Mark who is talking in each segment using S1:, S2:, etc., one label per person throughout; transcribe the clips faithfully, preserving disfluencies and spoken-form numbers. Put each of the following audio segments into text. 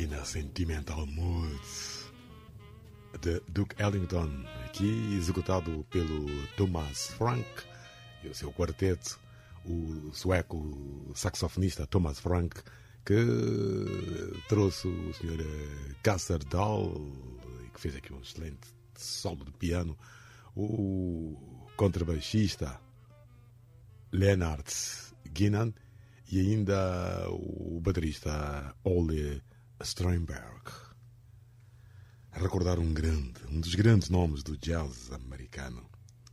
S1: In a Sentimental Mood, de Duke Ellington, aqui executado pelo Thomas Frank e o seu quarteto, o sueco saxofonista Thomas Frank, que trouxe o senhor Castor Dahl, que fez aqui um excelente solo de piano, o contrabaixista Leonard Guinan e ainda o baterista Ole Steinberg. A recordar um grande, um dos grandes nomes do jazz americano.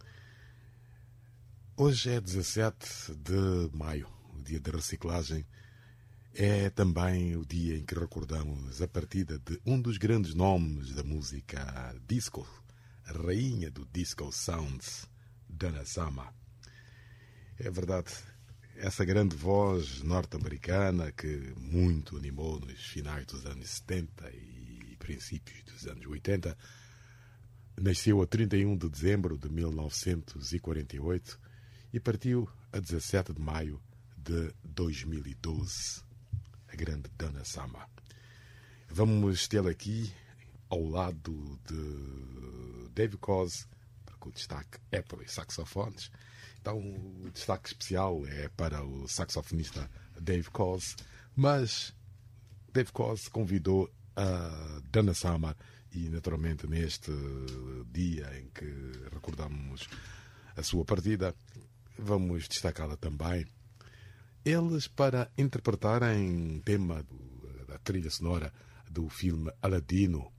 S1: Hoje é dezassete de maio, o dia da reciclagem. É também o dia em que recordamos a partida de um dos grandes nomes da música disco, a rainha do disco sounds, Donna Summer. É verdade, essa grande voz norte-americana que muito animou nos finais dos anos setenta e princípios dos anos oitenta, nasceu a trinta e um de dezembro de mil novecentos e quarenta e oito e partiu a dezassete de maio de dois mil e doze. A grande Donna Summer. Vamos tê-la aqui ao lado de Dave Koz, porque o destaque é para os saxofones. Então o destaque especial é para o saxofonista Dave Koz, mas Dave Koz convidou a Donna Summer e naturalmente neste dia em que recordamos a sua partida, vamos destacá-la também. Eles para interpretarem tema da trilha sonora do filme Aladino.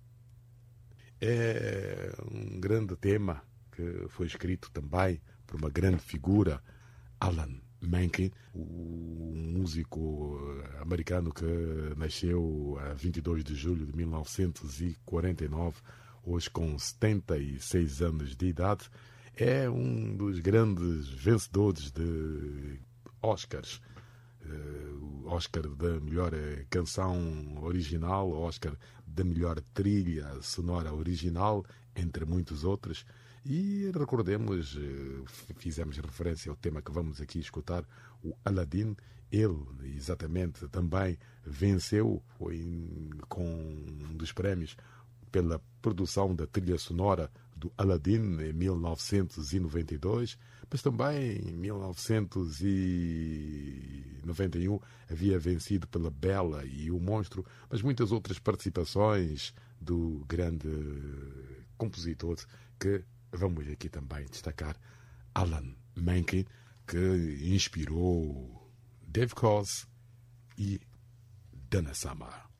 S1: É um grande tema que foi escrito também por uma grande figura, Alan Menken, o músico americano que nasceu a vinte e dois de julho de mil novecentos e quarenta e nove, hoje com setenta e seis anos de idade. É um dos grandes vencedores de Oscars, o Oscar da melhor canção original, o Oscar da melhor trilha sonora original, entre muitos outros. E recordemos, fizemos referência ao tema que vamos aqui escutar, o Aladdin. Ele, exatamente, também venceu, foi com um dos prémios pela produção da trilha sonora do Aladdin em mil novecentos e noventa e dois, mas também em mil novecentos e noventa e um havia vencido pela Bela e o Monstro, mas muitas outras participações do grande compositor que vamos aqui também destacar, Alan Menken, que inspirou Dave Koz e Donna Summer.